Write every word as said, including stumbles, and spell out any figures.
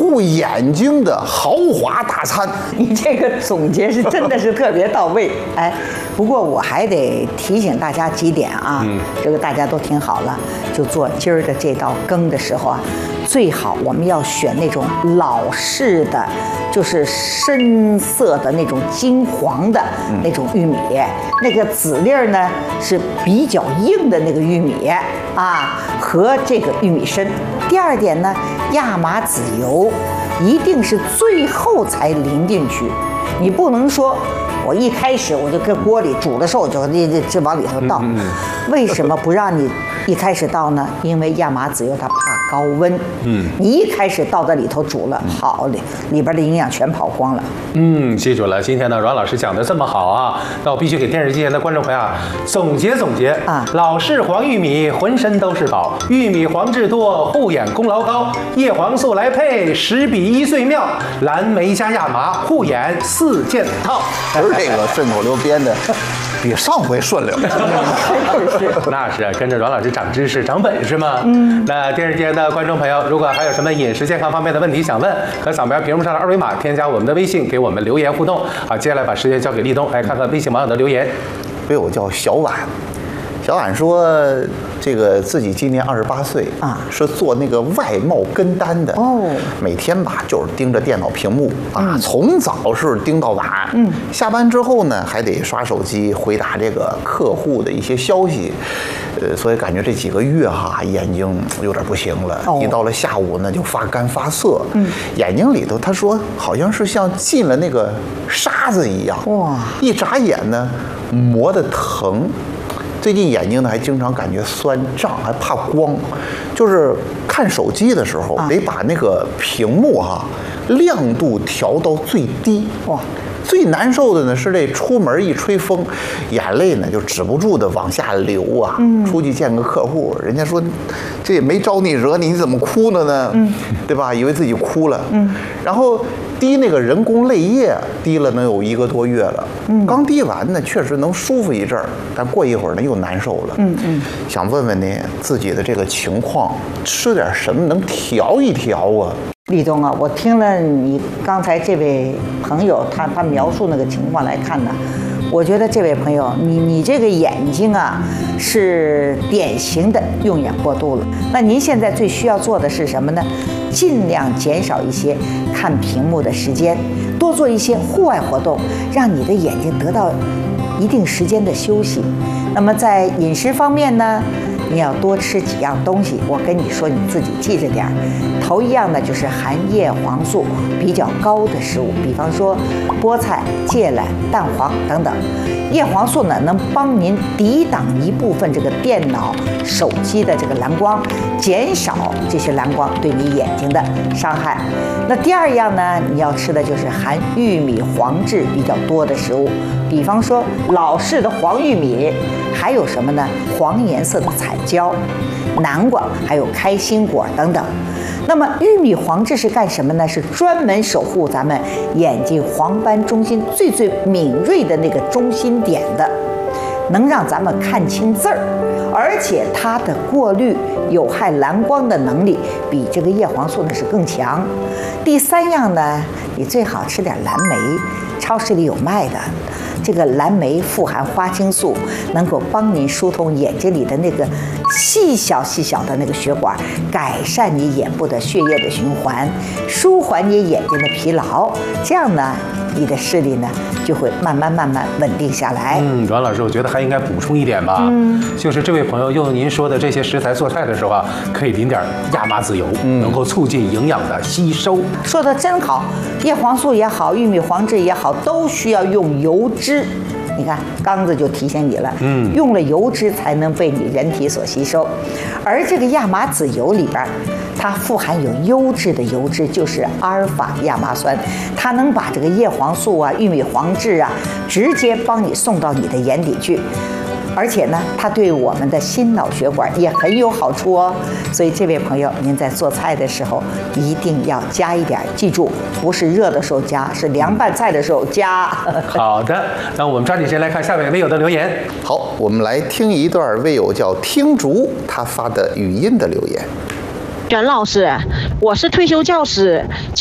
顾眼睛的豪华大餐。 你这个总结是真的是特别到位。哎，不过我还得提醒大家几点啊，嗯、这个大家都听好了，就做今儿的这道羹的时候啊，最好我们要选那种老式的，就是深色的那种金黄的那种玉米，嗯、那个籽粒儿呢是比较硬的那个玉米啊，和这个玉米参。第二点呢，亚麻籽油一定是最后才淋进去，你不能说我一开始我就跟锅里煮的时候就这这往里头倒。嗯嗯、为什么不让你一开始倒呢？因为亚麻籽油它怕高温。嗯，你一开始倒在里头煮了，好里里边的营养全跑光了。 嗯，记住了。今天呢，阮老师讲的这么好啊，那我必须给电视机前的观众朋友啊总结总结啊。老式黄玉米浑身都是宝，玉米黄质多，护眼功劳高。叶黄素来配，十比一最妙。蓝莓加亚麻，护眼四件套。 不是这个顺口溜编的，比上回顺溜。 那是跟着阮老师长知识、长本事嘛。嗯。那电视机前的观众朋友，如果还有什么饮食健康方面的问题想问，可扫描屏幕上的二维码，添加我们的微信，给我们留言互动。好，接下来把时间交给立冬，来看看微信网友的留言。 对，我叫小婉。小婉说，这个自己今年二十八岁啊，是做那个外贸跟单的哦，每天吧就是盯着电脑屏幕啊，从早是盯到晚，嗯，下班之后呢还得刷手机回答这个客户的一些消息，呃，所以感觉这几个月哈眼睛有点不行了，哦、一到了下午呢就发干发涩，嗯，眼睛里头他说好像是像进了那个沙子一样，哇，一眨眼呢磨得疼。最近眼睛呢还经常感觉酸胀，还怕光，就是看手机的时候得把那个屏幕哈亮度调到最低。哇，最难受的呢是这出门一吹风，眼泪呢就止不住的往下流啊。嗯，出去见个客户，人家说这也没招你惹你，你怎么哭了呢？嗯，对吧？以为自己哭了。嗯，然后滴那个人工泪液，滴了能有一个多月了。嗯，刚滴完呢，确实能舒服一阵儿，但过一会儿呢又难受了。嗯嗯，想问问您自己的这个情况，吃点什么能调一调啊？ 立冬啊，我听了你刚才这位朋友他他描述那个情况来看呢，我觉得这位朋友，你你这个眼睛啊是典型的用眼过度了。那您现在最需要做的是什么呢？尽量减少一些看屏幕的时间，多做一些户外活动，让你的眼睛得到一定时间的休息。那么在饮食方面呢，你要多吃几样东西，我跟你说，你自己记着点儿。头一样呢，就是含叶黄素比较高的食物，比方说菠菜、芥蓝、蛋黄等等。叶黄素呢，能帮您抵挡一部分这个电脑、手机的这个蓝光，减少这些蓝光对你眼睛的伤害。那第二样呢，你要吃的就是含玉米黄质比较多的食物，比方说老式的黄玉米，还有什么呢？黄颜色的彩椒、南瓜，还有开心果等等。那么玉米黄质是干什么呢？是专门守护咱们眼睛黄斑中心最最敏锐的那个中心点的，能让咱们看清字儿，而且它的过滤有害蓝光的能力比这个叶黄素呢是更强。第三样呢，你最好吃点蓝莓，超市里有卖的。这个蓝莓富含花青素，能够帮您疏通眼睛里的那个细小细小的那个血管，改善你眼部的血液的循环，舒缓你眼睛的疲劳。这样呢，你的视力呢就会慢慢慢慢稳定下来。 嗯，阮老师，我觉得还应该补充一点吧，嗯，就是这位朋友用您说的这些食材做菜的时候啊，可以淋点亚麻籽油，嗯，能够促进营养的吸收。 说的真好，叶黄素也好，玉米黄质也好，都需要用油脂。你看，刚子就提醒你了，嗯，用了油脂才能被你人体所吸收，而这个亚麻籽油里边，它富含有优质的油脂，就是阿尔法亚麻酸，它能把这个叶黄素啊、玉米黄质啊，直接帮你送到你的眼底去。而且呢，它对我们的心脑血管也很有好处哦。所以这位朋友，您在做菜的时候一定要加一点，记住，不是热的时候加，是凉拌菜的时候加。 好的，那我们抓紧时间来看下位微友的留言。 好，我们来听一段微友叫听竹他发的语音的留言。 袁老师，我是退休教师。